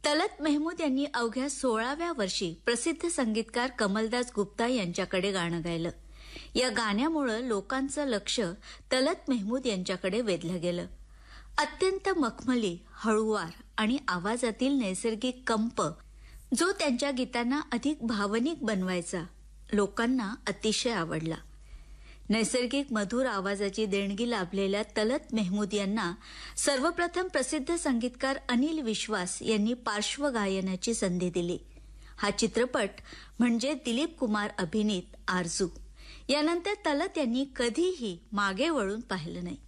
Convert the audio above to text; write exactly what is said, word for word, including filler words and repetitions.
तलत मेहमूद यांनी अवघ्या सोळाव्या वर्षी प्रसिद्ध संगीतकार कमलदास गुप्ता यांच्याकडे गाणं गायलं. या गाण्यामुळे लोकांचं लक्ष तलत मेहमूद यांच्याकडे वेधलं गेलं. अत्यंत मखमली, हळुवार आणि आवाजातील नैसर्गिक कंप जो त्यांच्या गीतांना अधिक भावनिक बनवायचा, लोकांना अतिशय आवडला. नैसर्गिक मधुर आवाजाची देणगी लाभलेल्या तलत मेहमूद यांना सर्वप्रथम प्रसिद्ध संगीतकार अनिल विश्वास यांनी पार्श्वगायनाची संधी दिली. हा चित्रपट म्हणजे दिलीप कुमार अभिनीत आरजू. यानंतर तलत यांनी कधीही मागे वळून पाहिलं नाही.